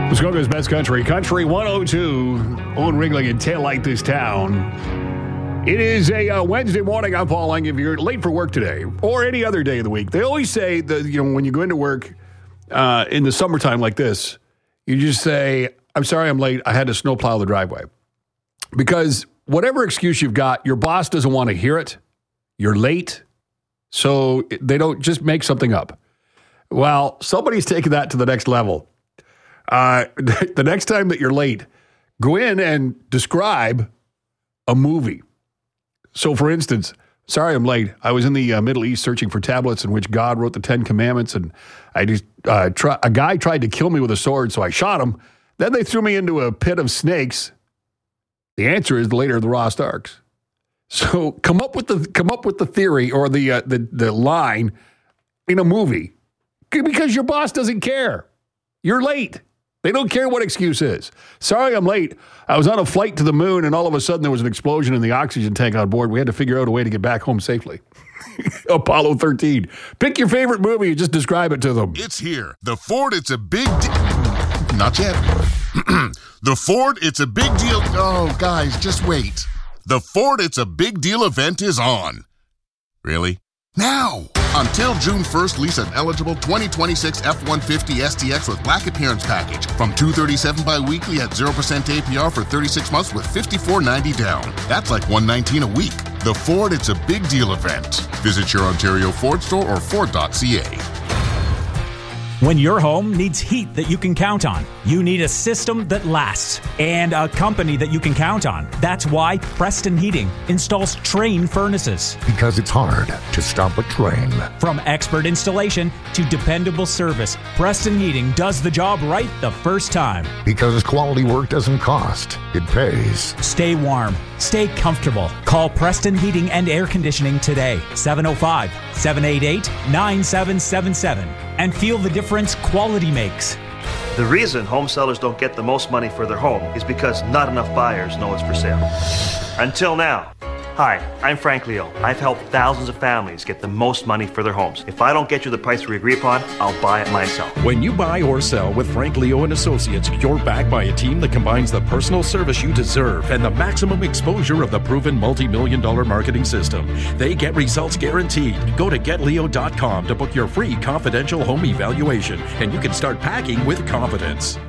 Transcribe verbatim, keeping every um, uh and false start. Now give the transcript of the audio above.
Muskoka's best country, Country one oh two, Owen Ringling and Tail Light This Town. It is a uh, Wednesday morning. I'm Paul Lang. If you're late for work today or any other day of the week, they always say that, you know, when you go into work uh, in the summertime like this, you just say, I'm sorry I'm late. I had to snowplow the driveway. Because whatever excuse you've got, your boss doesn't want to hear it. You're late. So they don't just make something up. Well, somebody's taking that to the next level. Uh, the next time that you're late, go in and describe a movie. So, for instance, sorry I'm late. I was in the uh, Middle East searching for tablets in which God wrote the Ten Commandments, and I just uh, try, a guy tried to kill me with a sword, so I shot him. Then they threw me into a pit of snakes. The answer is the later of the Lost Arks. So, come up with the come up with the theory or the uh, the the line in a movie, because your boss doesn't care. You're late. They don't care what excuse is. Sorry, I'm late. I was on a flight to the moon, and all of a sudden there was an explosion in the oxygen tank on board. We had to figure out a way to get back home safely. Apollo thirteen. Pick your favorite movie and just describe it to them. It's here. The Ford, it's a big deal. Not yet. The Ford, it's a big deal. Oh, guys, just wait. The Ford, it's a big deal event is on. Really? Now! Until June first, lease an eligible twenty twenty-six F one fifty S T X with black appearance package from two hundred thirty-seven dollars bi-weekly at zero percent A P R for thirty-six months with fifty-four ninety down. That's like one hundred nineteen dollars a week. The Ford, it's a big deal event. Visit your Ontario Ford store or Ford dot C A. When your home needs heat that you can count on, you need a system that lasts and a company that you can count on. That's why Preston Heating installs Trane furnaces. Because it's hard to stop a train. From expert installation to dependable service, Preston Heating does the job right the first time. Because quality work doesn't cost, it pays. Stay warm. Stay comfortable. Call Preston Heating and Air Conditioning today. seven oh five, seven eight eight, nine seven seven seven. And feel the difference quality makes. The reason home sellers don't get the most money for their home is because not enough buyers know it's for sale. Until now. Hi, I'm Frank Leo. I've helped thousands of families get the most money for their homes. If I don't get you the price we agree upon, I'll buy it myself. When you buy or sell with Frank Leo and Associates, you're backed by a team that combines the personal service you deserve and the maximum exposure of the proven multi-million dollar marketing system. They get results guaranteed. Go to get leo dot com to book your free confidential home evaluation, and you can start packing with confidence.